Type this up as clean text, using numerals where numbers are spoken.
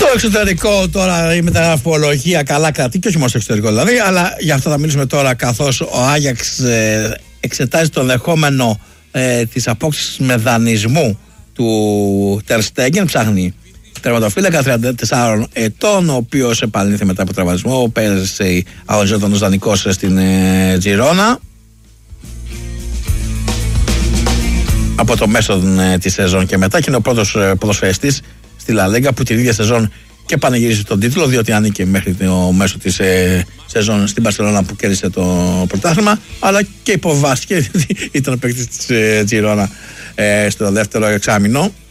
εξωτερικό τώρα η μεταγραφολογία καλά κρατεί, και όχι μόνο στο εξωτερικό δηλαδή, αλλά για αυτό θα μιλήσουμε τώρα, καθώς ο Άγιαξ εξετάζει το ενδεχόμενο της απόκτησης με δανεισμού του Τερ Στέγγεν. Ψάχνει τερματοφύλακα 34 ετών, ο οποίος επανήλθε μετά από τραυματισμό. Πέρυσι αγωνιζόταν ως δανεικός στην Τζιρόνα από το μέσο της σεζόν και μετά, και είναι ο πρώτος ποδοσφαιριστής στη Λα Λίγκα που την ίδια σεζόν και πανηγύρισε τον τίτλο, διότι ανήκε μέχρι το μέσο της σεζόν στην Μπαρσελόνα που κέρδισε το πρωτάθλημα, αλλά και υποβάστηκε, ήταν ο παίκτης της Τζιρόνα στο δεύτερο εξάμηνο.